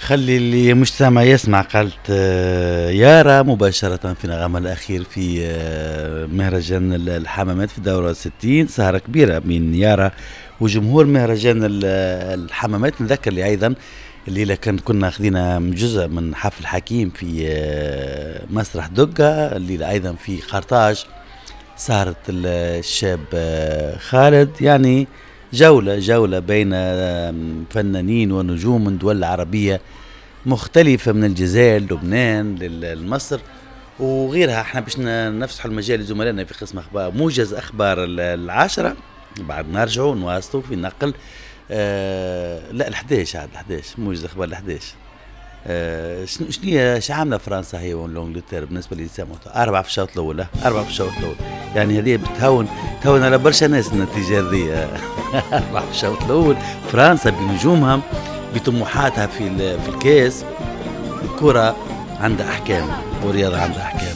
خلي اللي مجتمع يسمع قالت يارا مباشرة في نغمها الأخير في مهرجان الحمامات في دورة 60. سهرة كبيرة بين يارا وجمهور مهرجان الحمامات. نذكر لي أيضا الليلة كنا أخذنا جزء من حفل حكيم في مسرح دقة. الليلة أيضا في قرطاج سهرة الشاب خالد. يعني جولة بين فنانين ونجوم من دول عربية مختلفة، من الجزائر لبنان لمصر وغيرها. احنا باش نفسحوا المجال لزملائنا في قسم اخبار موجز اخبار العاشرة، بعد نرجعوا نواصلوا في نقل لا ال11 عاد ال11 موجز اخبار ال11. شنو عامله فرنسا هي وانجلترا بالنسبه للسامو؟ 4 في الشوط الاول، 4 في الشوط الاول. يعني هذه بتهون على برشا ناس النتيجه هذه. 4 في الشوط الاول. فرنسا بنجومها بطموحاتها في الكاس. الكره عندها احكام والرياضه عندها احكام.